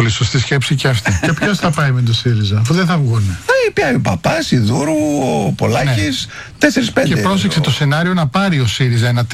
Πολύ σωστή σκέψη και αυτή. Και ποιος θα πάει με το ΣΥΡΙΖΑ, αφού δεν θα βγουν. Ο Παπάς, η Δούρου, ο Πολάκης, 4-5. Και πρόσεξε το σενάριο να πάρει ο ΣΥΡΙΖΑ ένα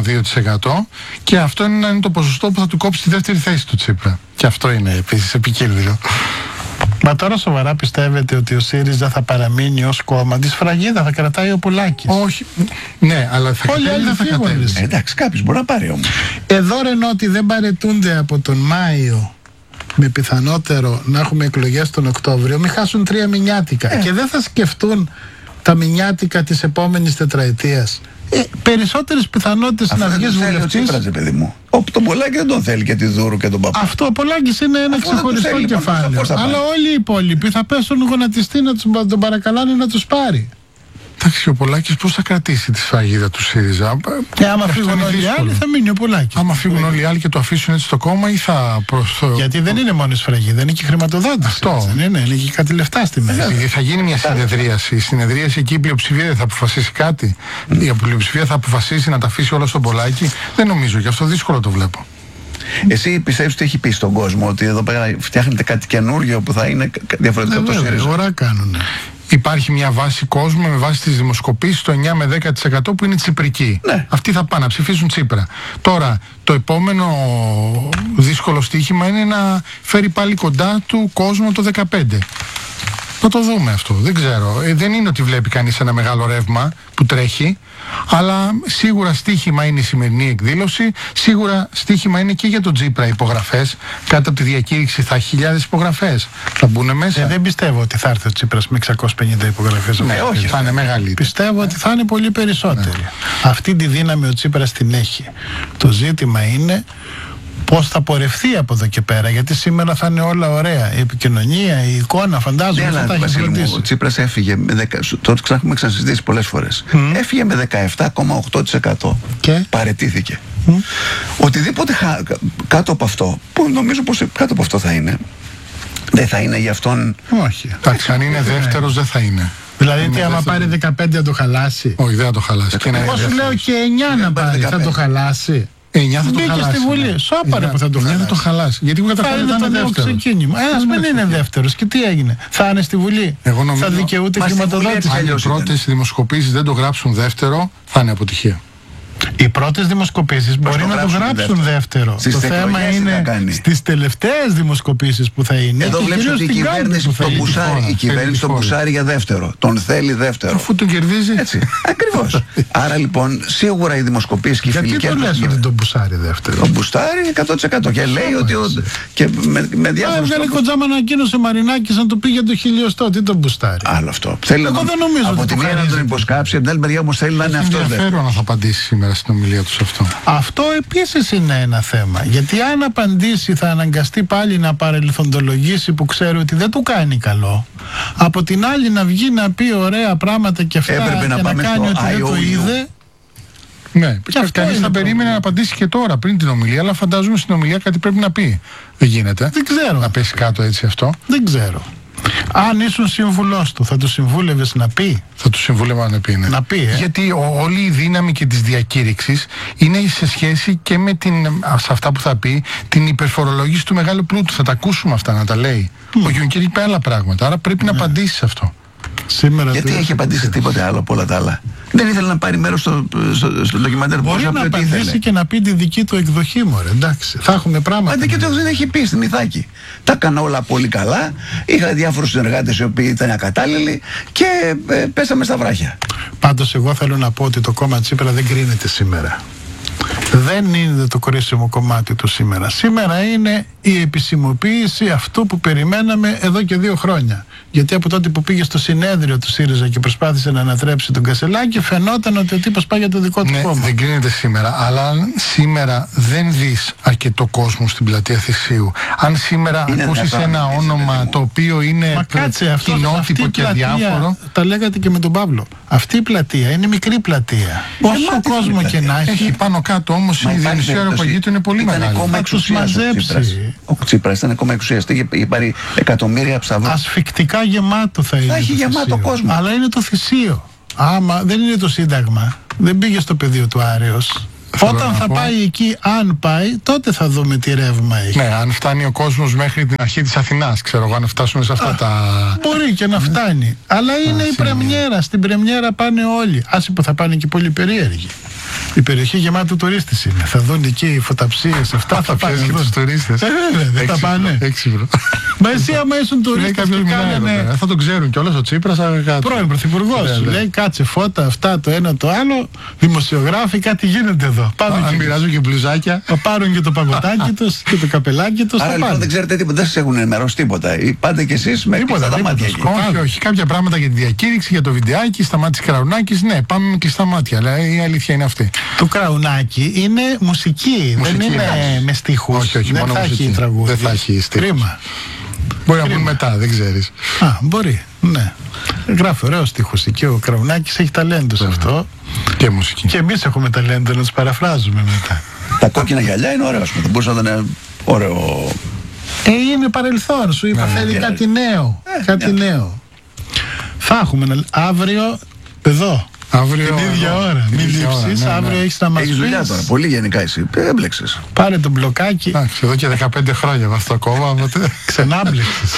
3,2% και αυτό είναι το ποσοστό που θα του κόψει τη δεύτερη θέση του Τσίπρα. Και αυτό είναι επίσης επικίνδυνο. Μα τώρα σοβαρά πιστεύετε ότι ο ΣΥΡΙΖΑ θα παραμείνει ως κόμμα? Τη σφραγίδα θα κρατάει ο Πολάκης. Όχι. Ναι, αλλά θα κατέβει. Εντάξει, κάποιος μπορεί να πάρει όμως. Εδώ ρενώ ότι δεν παρετούνται από τον Μάιο, με πιθανότερο να έχουμε εκλογές τον Οκτώβριο, μην χάσουν 3 μηνιάτικα. Και δεν θα σκεφτούν τα μηνιάτικα της επόμενης τετραετίας. Περισσότερες πιθανότητες να βγεις βουλευτής. Αυτό παιδί μου. Τον Πολάκη δεν τον θέλει και τη Δούρου και τον Παπά. Αυτό ο Πολάκης είναι ένα ξεχωριστό κεφάλαιο. Αλλά όλοι οι υπόλοιποι θα πέσουν γονατιστοί να τον παρακαλάνε να τους πάρει. Εντάξει, ο Πολάκης πώς θα κρατήσει τη σφραγίδα του ΣΥΡΙΖΑ? Άμα φύγουν όλοι οι άλλοι, θα μείνει ο Πολάκης. Άμα φύγουν όλοι οι άλλοι και το αφήσουν έτσι στο κόμμα, ή θα. Γιατί δεν είναι μόνο η σφραγίδα, είναι και η χρηματοδότηση. Αυτό. Είναι και κάτι λεφτά στη μέση. Επειδή θα γίνει μια συνεδρίαση. Η συνεδρίαση εκεί η πλειοψηφία δεν θα αποφασίσει κάτι. Η πλειοψηφία θα αποφασίσει να τα αφήσει όλα στον Πολάκη. Δεν νομίζω, γι' αυτό δύσκολο το βλέπω. Εσύ πιστεύεις ότι έχει πει στον κόσμο ότι εδώ πέρα φτιάχνετε κάτι καινούργιο που θα είναι διαφορετικό από το ΣΥΡΙΖΑ? Ωραία κάνουνε. Υπάρχει μια βάση κόσμου με βάση τις δημοσκοπήσεις το 9 με 10% που είναι τσιπρική. Ναι. Αυτοί θα πάνε να ψηφίσουν Τσίπρα. Τώρα, το επόμενο δύσκολο στοίχημα είναι να φέρει πάλι κοντά του κόσμο το 15. Να το δούμε αυτό. Δεν ξέρω. Δεν είναι ότι βλέπει κανείς ένα μεγάλο ρεύμα που τρέχει, αλλά σίγουρα στοίχημα είναι η σημερινή εκδήλωση. Σίγουρα στοίχημα είναι και για τον Τσίπρα υπογραφές. Κάτω από τη διακήρυξη θα έχει 1.000 υπογραφές. Θα μπουν μέσα. Δεν πιστεύω ότι θα έρθει ο Τσίπρας με 650 υπογραφές. Ναι, όχι, θα είναι μεγαλύτερη. Πιστεύω ότι θα είναι πολύ περισσότερη. Ναι. Αυτή τη δύναμη ο Τσίπρας την έχει. Το ζήτημα είναι πώς θα πορευθεί από εδώ και πέρα, γιατί σήμερα θα είναι όλα ωραία. Η επικοινωνία, η εικόνα, φαντάζομαι θα έχει φροντίσει. Ο Τσίπρας έφυγε με το έχουμε ξανασυζητήσει πολλές φορές. Έφυγε με 17,8%. Και παραιτήθηκε. Οτιδήποτε κάτω από αυτό, που νομίζω πως κάτω από αυτό θα είναι, δεν θα είναι για αυτόν. Όχι. Εντάξει, αν είναι δεύτερος δεν θα είναι. Δηλαδή τι, άμα πάρει 15 να το χαλάσει? Όχι, δεν θα το χαλάσει. Εγώ σου λέω και 9 να πάρει, θα το χαλάσει. 9 θα το χαλάσει. Στη Βουλή. Σώπαρε που θα το χαλάσει. Θα το χαλάσει. Γιατί μου καταφέρει να είναι δεύτερο. Ένας δεν είναι δεύτερος. Και τι έγινε? Θα είναι στη Βουλή. Θα δικαιούται χρηματοδότηση. Αν οι πρώτες δημοσκοπήσεις δεν το γράψουν δεύτερο, θα είναι αποτυχία. Οι πρώτες δημοσκοπήσεις μπορεί να το γράψουν δεύτερο. Το θέμα είναι στις τελευταίες δημοσκοπήσεις που θα είναι. Εδώ βλέπεις ότι η κυβέρνηση τον μπουσάρει για δεύτερο. Τον θέλει δεύτερο. Αφού τον κερδίζει. Έτσι. Ακριβώς. Άρα λοιπόν σίγουρα οι δημοσκοπήσεις και οι φιλικές. Γιατί το λες ότι τον μπουσάρει δεύτερο? Τον μπουσάρει 100%. Και λέει ότι. Και με διάφορα. Έβγαλε κοντζάμα ανακοίνωσε ο Μαρινάκης να του πει για το 1000. Τι τον μπουστάρει? Άλλο αυτό. Εγώ δεν νομίζω. Από τη μία να τον υποσκάψει, από την άλλη μεριά όμως θέλει να είναι αυτό. Ενδιαφέρον να θα απαντήσει σήμερα στην ομιλία του αυτό. Αυτό επίσης είναι ένα θέμα. Γιατί αν απαντήσει θα αναγκαστεί πάλι να παρελθοντολογήσει που ξέρει ότι δεν του κάνει καλό. Από την άλλη να βγει να πει ωραία πράγματα και αυτά. Έπρεπε να κάνει ότι δεν το είδε. Ναι, κανείς θα περίμενε να απαντήσει και τώρα πριν την ομιλία, αλλά φαντάζομαι στην ομιλία κάτι πρέπει να πει. Δεν γίνεται. Δεν ξέρω. Να πέσει κάτω έτσι αυτό. Δεν ξέρω. Αν ήσουν σύμβουλός του, θα του συμβούλευες να πει? Θα του συμβούλευα να πει, ναι. Να πει, Γιατί όλη η δύναμη και της διακήρυξης είναι σε σχέση και με σε αυτά που θα πει, την υπερφορολόγηση του μεγάλου πλούτου. Θα τα ακούσουμε αυτά να τα λέει. Ο Γιούνκερ είπε άλλα πράγματα, άρα πρέπει να απαντήσει σε αυτό. Σήμερα γιατί έχει απαντήσει τίποτε άλλο από όλα τα άλλα? Δεν ήθελε να πάρει μέρος στο ντοκιμαντέρ. Μπορεί να απαντήσει και να πει τη δική του εκδοχή, μωρέ. Εντάξει, θα έχουμε πράγματα. Αν και το δεν έχει πει στην Ιθάκη. Τα έκανα όλα πολύ καλά. Είχα διάφορους συνεργάτες οι οποίοι ήταν ακατάλληλοι και πέσαμε στα βράχια. Πάντως, εγώ θέλω να πω ότι το κόμμα Τσίπρα δεν κρίνεται σήμερα. Δεν είναι το κρίσιμο κομμάτι του σήμερα. Σήμερα είναι η επισημοποίηση αυτού που περιμέναμε εδώ και 2 χρόνια. Γιατί από τότε που πήγε στο συνέδριο του ΣΥΡΙΖΑ και προσπάθησε να ανατρέψει τον Κασελάκη, φαινόταν ότι ο τύπος πάει για το δικό του κόμμα. Δεν κρίνεται σήμερα. Αλλά αν σήμερα δεν δεις αρκετό κόσμο στην πλατεία Θησίου, αν σήμερα ακούσεις ένα όνομα το οποίο είναι κοινότυπο και αδιάφορο. Τα λέγατε και με τον Παύλο. Αυτή η πλατεία είναι μικρή πλατεία. Όσο κόσμο και να έχει. Πάνω κάτω όμως η διανοησία αεροπαγή του είναι πολύ μεγάλη. Θα τους μαζέψει. Ο Τσίπρας ήταν ακόμα εξουσιαστή, είχε πάρει εκατομμύρια ψαβούς. Ασφικτικά γεμάτο θα είναι. Θα έχει γεμάτο κόσμο. Αλλά είναι το θυσίο. Άμα δεν είναι το Σύνταγμα, δεν πήγε στο πεδίο του Άρεος. Όταν θα πάει εκεί, αν πάει, τότε θα δούμε τι ρεύμα έχει. Ναι, αν φτάνει ο κόσμος μέχρι την αρχή της Αθηνάς, ξέρω εγώ, αν φτάσουμε σε αυτά τα... Μπορεί και να φτάνει. Αλλά είναι η πρεμιέρα. Στην πρεμιέρα πάνε όλοι. Άσε που θα πάνε και πολλοί περίεργοι. Η περιοχή γεμάτη τουρίστες είναι. Θα δουν εκεί φωταψίες, αυτά θα πάνε. Και τους τουρίστες. Δεν θα πάνε. Έξυπνο. Μα εσύ άμα ήσουν τουρίστες και κάνανε... Θα τον ξέρουν κιόλας ο Τσίπρας. Πρώην πρωθυπουργός. Λέει κάτσε φώτα, αυτά το ένα το άλλο. Δημοσιογράφοι, κάτι γίνεται εδώ. Αν μοιράζουν και μπλουζάκια. Θα πάρουν και το παγωτάκι τους και το καπελάκι τους. Άρα λοιπόν δεν ξέρετε τίποτα, δεν σας έχουν ενημερώσει τίποτα. Πάτε κι εσείς με κλειστά τα μάτια. Όχι, κάποια πράγματα για τη διακήρυξη, για το βιντεάκι, σταμάτης Κραουνάκης. Ναι, πάμε με κλειστά μάτια. Αλλά η αλήθεια είναι αυτή. Το Κραουνάκι είναι μουσική. Δεν είναι με στίχους. Όχι, δεν θα έχει τραγούδι. Δεν θα έχει στίχους. Κρίμα. Μπορεί να μπουν μετά, δεν ξέρεις. Μπορεί, ναι. Γράφει ωραίο στίχος εκεί. Ο Κραουνάκης έχει ταλέντο σε αυτό. Και μουσική. Και εμείς έχουμε ταλέντο να τους παραφράζουμε μετά. Τα κόκκινα γυαλιά είναι ωραίο. Θα μπορούσε να ήταν ωραίο. Είναι παρελθόν, σου είπα. Θέλει κάτι νέο. Κάτι νέο. Θα έχουμε αύριο εδώ. Αύριο, την ίδια ώρα. Μην λείψεις, αύριο έχεις να μας πεις. Έχεις δουλειά τώρα. Πολύ γενικά εσύ. Έμπλεξες. Πάρε το μπλοκάκι. Εντάξει, εδώ και 15 χρόνια με αυτό το κόμμα. Ξενάμπλεξες.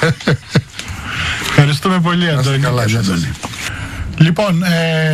Ευχαριστούμε πολύ, Αντώνη. Καλά, Αντώνη. Λοιπόν,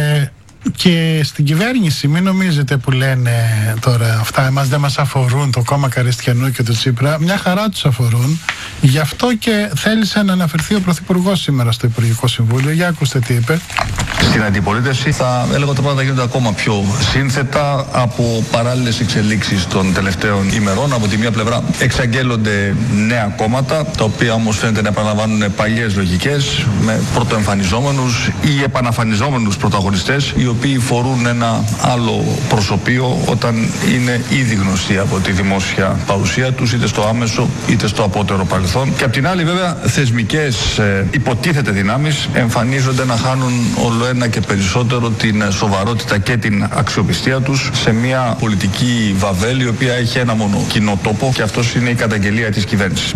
και στην κυβέρνηση μην νομίζετε που λένε τώρα αυτά εμάς δεν μας αφορούν, το κόμμα Καριστιανού και το Τσίπρα, μια χαρά τους αφορούν. Γι' αυτό και θέλησε να αναφερθεί ο Πρωθυπουργός σήμερα στο Υπουργικό Συμβούλιο. Για ακούστε τι είπε. Στην αντιπολίτευση θα έλεγα ότι τα πράγματα γίνονται ακόμα πιο σύνθετα από παράλληλες εξελίξεις των τελευταίων ημερών. Από τη μία πλευρά εξαγγέλλονται νέα κόμματα, τα οποία όμως φαίνεται να επαναλαμβάνουν παλιές λογικές, με πρωτοεμφανιζόμενους ή επαναφανιζόμενους πρωταγωνιστές, οι οποίοι φορούν ένα άλλο προσωπείο όταν είναι ήδη γνωστοί από τη δημόσια παρουσία τους, είτε στο άμεσο είτε στο απότερο παρελθόν. Και απ' την άλλη, βέβαια, θεσμικές υποτίθεται δυνάμεις εμφανίζονται να χάνουν όλο ένα και περισσότερο την σοβαρότητα και την αξιοπιστία τους σε μια πολιτική βαβέλη, η οποία έχει ένα μόνο κοινό τόπο, και αυτός είναι η καταγγελία της κυβέρνησης.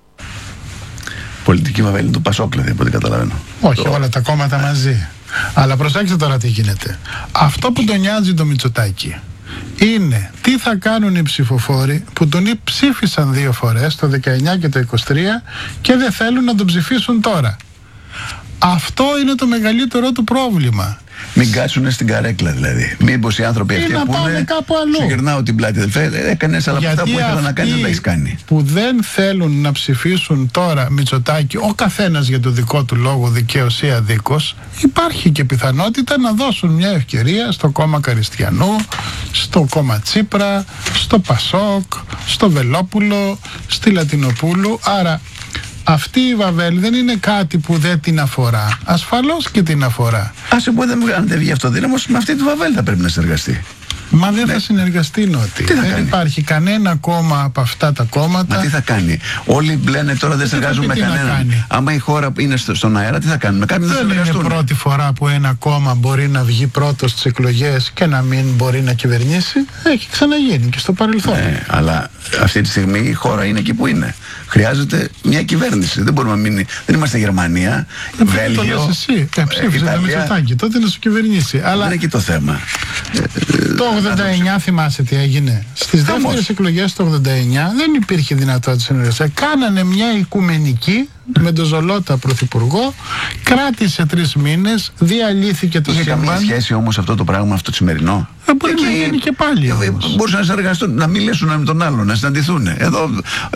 Πολιτική βαβέλη του Πασόκ, δηλαδή, από ό,τι καταλαβαίνω. Όχι, όλα τα κόμματα μαζί. Αλλά προσέξτε τώρα τι γίνεται. Αυτό που τον νοιάζει το Μητσοτάκη είναι τι θα κάνουν οι ψηφοφόροι που τον ψήφισαν 2 φορές, το 19 και το 23, και δεν θέλουν να τον ψηφίσουν τώρα. Αυτό είναι το μεγαλύτερο του πρόβλημα. Μην κάτσουν στην καρέκλα, δηλαδή. Μήπως οι άνθρωποι αυτοί να πάνε κάπου αλλού. Σου γυρνάω την πλάτη. Έκανες, αλλά αυτά που ήθελα να κάνεις δεν τα έχεις κάνει. Που δεν θέλουν να ψηφίσουν τώρα Μητσοτάκη, ο καθένας για το δικό του λόγο, δικαίως ή αδίκως, υπάρχει και πιθανότητα να δώσουν μια ευκαιρία στο κόμμα Καριστιανού, στο κόμμα Τσίπρα, στο Πασόκ, στο Βελόπουλο, στη Λατινοπούλου. Άρα αυτή η βαβέλη δεν είναι κάτι που δεν την αφορά. Ασφαλώς και την αφορά. Άσε που αν δεν βγει αυτοδύναμος, με αυτή τη βαβέλη θα πρέπει να συνεργαστεί. Μα δεν θα συνεργαστεί, Νότι. Δεν υπάρχει κανένα κόμμα από αυτά τα κόμματα. Μα τι θα κάνει. Όλοι λένε τώρα δεν συνεργάζουν με κανέναν. Άμα η χώρα είναι στον αέρα, τι θα κάνουμε. Δεν είναι πρώτη φορά που ένα κόμμα μπορεί να βγει πρώτο στις εκλογές και να μην μπορεί να κυβερνήσει. Έχει ξαναγίνει και στο παρελθόν. Ναι, αλλά αυτή τη στιγμή η χώρα είναι εκεί που είναι. Χρειάζεται μια κυβέρνηση. Δεν μπορούμε να μείνει. Δεν είμαστε Γερμανία, Βέλγιο. Το λες εσύ. Ψήφισε το Μητσοτάκη. Τότε να σου κυβερνήσει. Αλλά δεν είναι εκεί το θέμα. Το 89 θυμάσαι τι έγινε. Στις δεύτερες εκλογές το 89 δεν υπήρχε δυνατότητα συνεργασία. Κάνανε μια οικουμενική με τον Ζολότα πρωθυπουργό, κράτησε 3 μήνες, διαλύθηκε το σύμπαν. Είχε καμία σχέση όμως αυτό το πράγμα, αυτό το σημερινό. Μπορεί να γίνει και πάλι. Μπορούσαν να συνεργαστούν, να μιλήσουν με τον άλλον, να συναντηθούν. Εδώ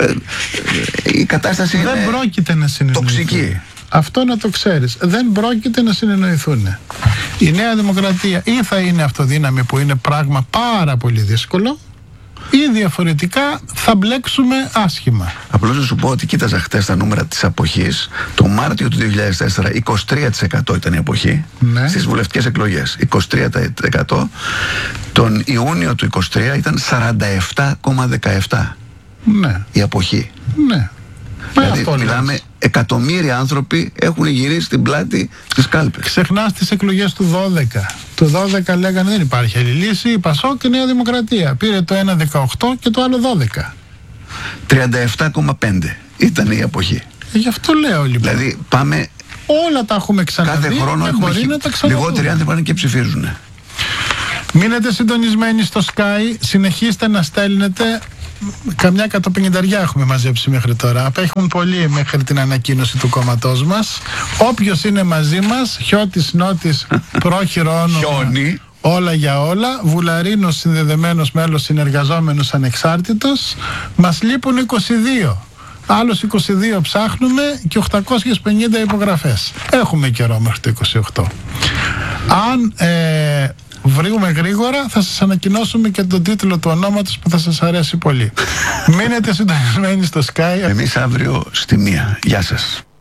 η κατάσταση είναι δεν πρόκειται να συνεννοηθούν. Τοξική. Αυτό να το ξέρεις. Δεν πρόκειται να συνεννοηθούν. Η Νέα Δημοκρατία ή θα είναι αυτοδύναμη, που είναι πράγμα πάρα πολύ δύσκολο, ή διαφορετικά θα μπλέξουμε άσχημα. Απλώς να σου πω ότι κοίταζα χτες τα νούμερα της αποχής. Το Μάρτιο του 2004 23% ήταν η αποχή, ναι, στις βουλευτικές εκλογές. 23%. Τον Ιούνιο του 23 ήταν 47,17%. Ναι. Η αποχή. Ναι. Δηλαδή μιλάμε, εκατομμύρια άνθρωποι έχουν γυρίσει την πλάτη στις κάλπες. Ξεχνάς τις εκλογές του 12. Το 12 λέγανε δεν υπάρχει άλλη λύση, η Πασόκ και η Νέα Δημοκρατία. Πήρε το ένα 18 και το άλλο 12. 37,5 ήταν η αποχή. Γι' αυτό λέω λοιπόν. Δηλαδή πάμε. Όλα τα έχουμε ξαναδεί. Κάθε χρόνο έχουμε λιγότεροι άνθρωποι πάνε και ψηφίζουν. Μείνετε συντονισμένοι στο Sky, συνεχίστε να στέλνετε. Καμιά 150 έχουμε μαζέψει μέχρι τώρα. Απέχουν πολύ μέχρι την ανακοίνωση του κόμματός μας. Όποιος είναι μαζί μας, Χιώτης, Νότης, πρόχειρο όνομα, όλα για όλα, Βουλαρίνος, συνδεδεμένος μέλος, συνεργαζόμενος, ανεξάρτητος, μας λείπουν 22. Άλλους 22 ψάχνουμε και 850 υπογραφές. Έχουμε καιρό μέχρι το 28. Αν βρούμε γρήγορα, θα σας ανακοινώσουμε και τον τίτλο του ονόματος που θα σας αρέσει πολύ. Μείνετε συντονισμένοι στο Sky. Εμείς αύριο στη 1. Γεια σας.